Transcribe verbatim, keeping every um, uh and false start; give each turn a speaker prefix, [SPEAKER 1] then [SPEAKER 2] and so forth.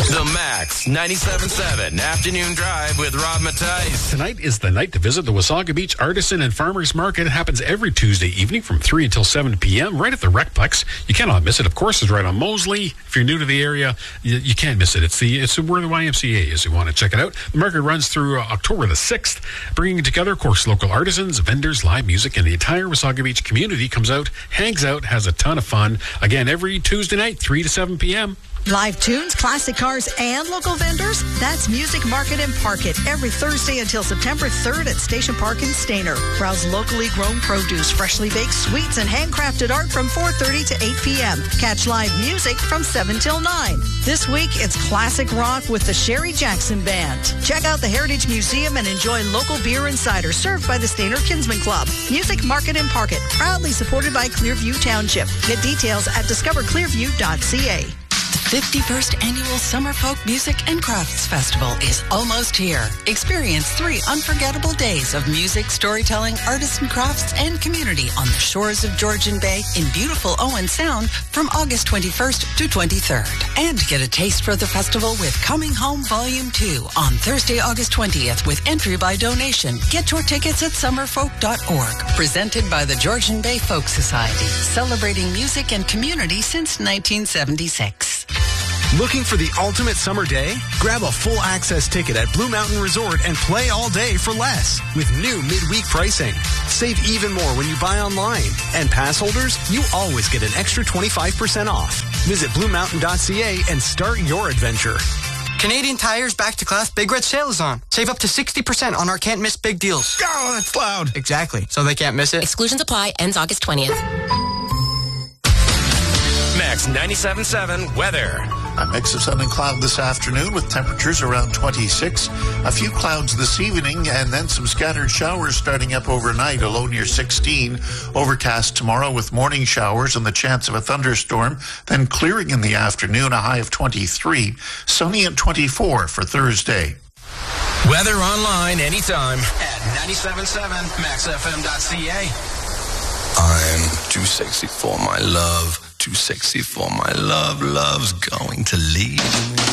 [SPEAKER 1] The Max ninety-seven point seven Afternoon Drive with Rob Mattice.
[SPEAKER 2] Tonight is the night to visit the Wasaga Beach Artisan and Farmers Market. It happens every Tuesday evening from three until seven p.m. right at the Recplex. You cannot miss it. Of course, it's right on Mosley. If you're new to the area, you, you can't miss it. It's the it's where the Y M C A is. You want to check it out. The market runs through uh, October the sixth, bringing together, of course, local artisans, vendors, live music, and the entire Wasaga Beach community comes out, hangs out, has a ton of fun. Again, every Tuesday night, three to seven p.m.
[SPEAKER 3] Live tunes, classic cars, and local vendors? That's Music Market and Park It every Thursday until September third at Station Park in Stayner. Browse locally grown produce, freshly baked sweets, and handcrafted art from four thirty to eight p.m. Catch live music from seven till nine. This week, it's classic rock with the Sherry Jackson Band. Check out the Heritage Museum and enjoy local beer and cider served by the Stayner Kinsman Club. Music Market and Park It, proudly supported by Clearview Township. Get details at discover clearview dot c a.
[SPEAKER 4] The fifty-first Annual Summer Folk Music and Crafts Festival is almost here. Experience three unforgettable days of music, storytelling, artisan crafts, and community on the shores of Georgian Bay in beautiful Owen Sound from August twenty-first to twenty-third. And get a taste for the festival with Coming Home Volume two on Thursday, August twentieth with entry by donation. Get your tickets at summerfolk dot org. Presented by the Georgian Bay Folk Society, celebrating music and community since nineteen seventy-six.
[SPEAKER 5] Looking for the ultimate summer day? Grab a full access ticket at Blue Mountain Resort and play all day for less with new midweek pricing. Save even more when you buy online. And pass holders, you always get an extra twenty-five percent off. Visit blue mountain dot c a and start your adventure.
[SPEAKER 6] Canadian Tire's Back to Class Big Red Sale is on. Save up to sixty percent on our can't miss big deals.
[SPEAKER 5] Oh, that's loud.
[SPEAKER 6] Exactly. So they can't miss it.
[SPEAKER 7] Exclusions apply. Ends August twentieth.
[SPEAKER 1] Max ninety-seven point seven weather.
[SPEAKER 8] A mix of sun and cloud this afternoon with temperatures around twenty-six. A few clouds this evening and then some scattered showers starting up overnight, a low near sixteen. Overcast tomorrow with morning showers and the chance of a thunderstorm, then clearing in the afternoon, a high of twenty-three. Sunny at twenty-four for Thursday.
[SPEAKER 1] Weather online anytime at ninety-seven point seven max f m dot c a.
[SPEAKER 9] I'm too sexy for my love. Too sexy for my love. Love's going to leave me.